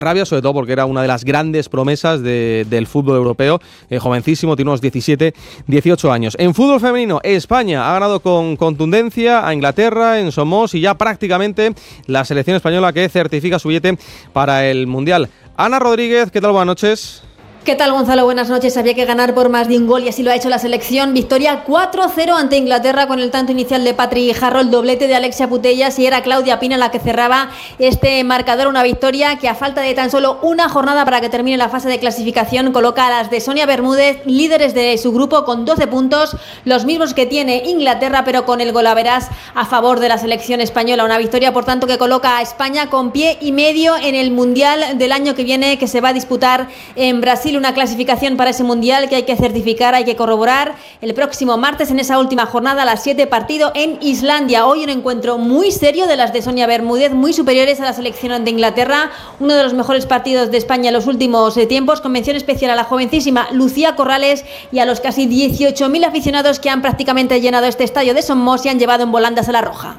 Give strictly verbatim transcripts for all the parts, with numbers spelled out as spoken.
rabia, sobre todo porque era una de las grandes promesas de, del fútbol europeo, eh, jovencísimo, tiene unos diecisiete, dieciocho años. En fútbol femenino, España ha ganado con contundencia a Inglaterra en Somos y ya prácticamente la selección española que certifica su billete para el Mundial. Ana Rodríguez, ¿qué tal? Buenas noches. ¿Qué tal, Gonzalo? Buenas noches. Había que ganar por más de un gol y así lo ha hecho la selección. Victoria cuatro cero ante Inglaterra con el tanto inicial de Patri Jarro, el doblete de Alexia Putellas y era Claudia Pina la que cerraba este marcador. Una victoria que a falta de tan solo una jornada para que termine la fase de clasificación coloca a las de Sonia Bermúdez líderes de su grupo con doce puntos, los mismos que tiene Inglaterra, pero con el golaveras a favor de la selección española. Una victoria, por tanto, que coloca a España con pie y medio en el Mundial del año que viene, que se va a disputar en Brasil. Una clasificación para ese Mundial que hay que certificar, hay que corroborar el próximo martes en esa última jornada a las siete, partido en Islandia. Hoy un encuentro muy serio de las de Sonia Bermúdez, muy superiores a la selección de Inglaterra, uno de los mejores partidos de España en los últimos eh, tiempos, con mención especial a la jovencísima Lucía Corrales y a los casi dieciocho mil aficionados que han prácticamente llenado este estadio de Somos y han llevado en volandas a la roja.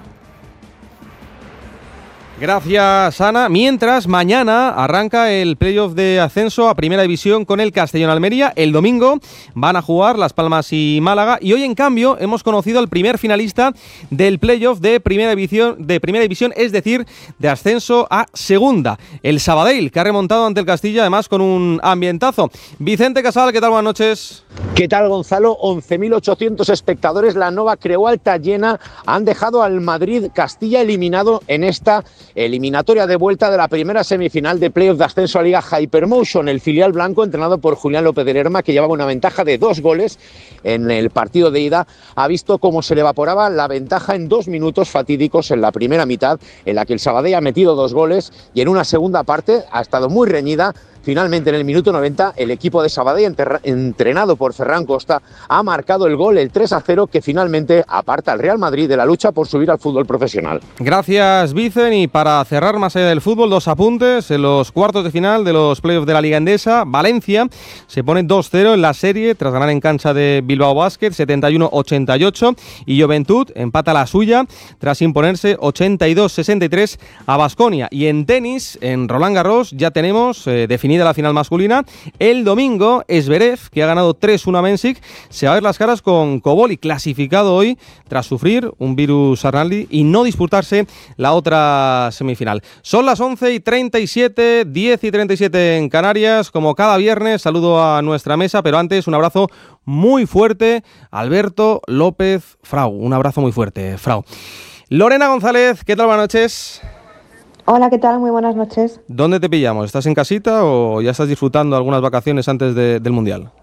Gracias, Ana. Mientras, mañana arranca el playoff de ascenso a Primera División con el Castellón Almería. El domingo van a jugar Las Palmas y Málaga. Y hoy, en cambio, hemos conocido al primer finalista del playoff de Primera División, de Primera División, es decir, de ascenso a Segunda. El Sabadell, que ha remontado ante el Castilla, además con un ambientazo. Vicente Casal, ¿qué tal? Buenas noches. ¿Qué tal, Gonzalo? once mil ochocientos espectadores, la Nova Creu Alta llena, han dejado al Madrid Castilla eliminado en esta eliminatoria de vuelta de la primera semifinal de playoff de ascenso a Liga Hypermotion. El filial blanco, entrenado por Julián López de Lerma, que llevaba una ventaja de dos goles en el partido de ida, ha visto cómo se le evaporaba la ventaja en dos minutos fatídicos en la primera mitad, en la que el Sabadell ha metido dos goles y en una segunda parte ha estado muy reñida. Finalmente, en el minuto noventa, el equipo de Sabadell, entrenado por Ferran Costa, ha marcado el gol, el tres a cero, que finalmente aparta al Real Madrid de la lucha por subir al fútbol profesional. Gracias, Vicen. Y para cerrar más allá del fútbol, dos apuntes. En los cuartos de final de los playoffs de la Liga Endesa, Valencia se pone dos cero en la serie tras ganar en cancha de Bilbao Basket, setenta y uno ochenta y ocho. Y Juventud empata la suya tras imponerse ochenta y dos sesenta y tres a Baskonia. Y en tenis, en Roland Garros, ya tenemos eh, definido de la final masculina. El domingo, Zverev, que ha ganado tres uno a Mensik, se va a ver las caras con Koboli, clasificado hoy tras sufrir un virus Arnaldi y no disputarse la otra semifinal. Son las once y treinta y siete, diez y treinta y siete en Canarias. Como cada viernes, saludo a nuestra mesa, pero antes un abrazo muy fuerte, Alberto López Frau. Un abrazo muy fuerte, Frau. Lorena González, ¿qué tal? Buenas noches. Hola, ¿qué tal? Muy buenas noches. ¿Dónde te pillamos? ¿Estás en casita o ya estás disfrutando algunas vacaciones antes de, del Mundial?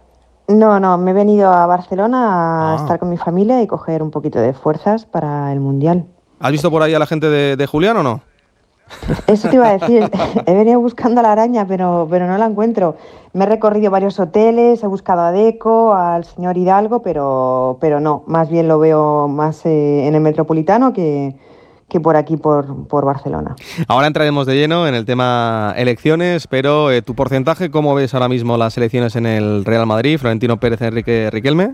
No, no, me he venido a Barcelona a ah. estar con mi familia y coger un poquito de fuerzas para el Mundial. ¿Has visto por ahí a la gente de, de Julián o no? Eso te iba a decir, he venido buscando a la araña, pero, pero no la encuentro. Me he recorrido varios hoteles, he buscado a Deco, al señor Hidalgo, pero, pero no, más bien lo veo más eh, en el Metropolitano que... que por aquí, por, por Barcelona. Ahora entraremos de lleno en el tema elecciones, pero eh, tu porcentaje, ¿cómo ves ahora mismo las elecciones en el Real Madrid? Florentino Pérez, Enrique Riquelme.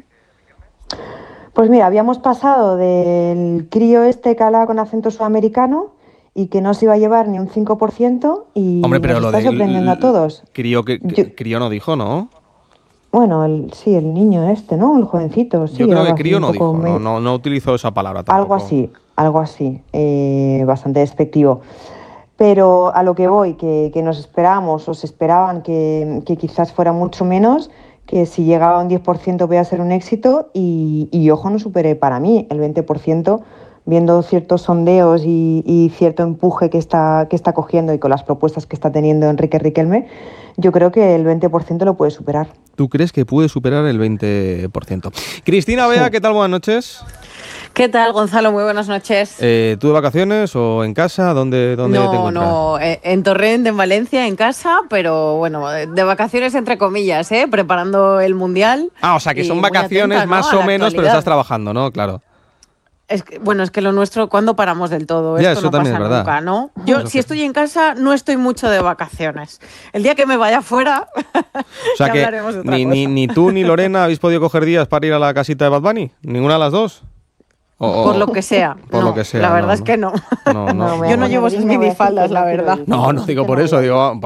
Pues mira, habíamos pasado del crío este que hablaba con acento sudamericano y que no se iba a llevar ni un cinco por ciento y Hombre, pero nos lo está de sorprendiendo a todos. Crío, que, Yo, crío no dijo, ¿no? Bueno, el, sí, el niño este, ¿no? El jovencito. Sí, Yo creo que así, crío no dijo, me... no, no, no utilizó esa palabra tampoco. Algo así, algo así, eh, bastante despectivo. Pero a lo que voy, que, que nos esperábamos o se esperaban que, que quizás fuera mucho menos, que si llegaba a un diez por ciento podía ser un éxito y, y ojo, no superé para mí el veinte por ciento, viendo ciertos sondeos y, y cierto empuje que está, que está cogiendo y con las propuestas que está teniendo Enrique Riquelme, yo creo que el veinte por ciento lo puede superar. ¿Tú crees que puede superar el veinte por ciento? Cristina Bea, sí. ¿Qué tal? Buenas noches. ¿Qué tal, Gonzalo? Muy buenas noches. Eh, ¿Tú de vacaciones o en casa? ¿Dónde, dónde no, te encuentras? No, en Torrent, en Valencia, en casa, pero bueno, de vacaciones entre comillas, ¿eh? Preparando el Mundial. Ah, o sea, que son vacaciones atenta, más ¿no? o menos, pero estás trabajando, ¿no? Claro. Es que, bueno, es que lo nuestro, ¿cuándo paramos del todo? Ya, Esto eso no también pasa es verdad. nunca, ¿no? Yo, eso si estoy en casa, no estoy mucho de vacaciones. El día que me vaya fuera, o sea ya que hablaremos de otra ni, cosa. Ni, ni tú ni Lorena habéis podido coger días para ir a la casita de Bad Bunny. ¿Ninguna de las dos? O, por lo que sea. Por no, lo que sea. La verdad no, es que no. No, no. No, Yo no llevo Madrid, minifaldas, la no quiero verdad. ir. No, no digo por eso, digo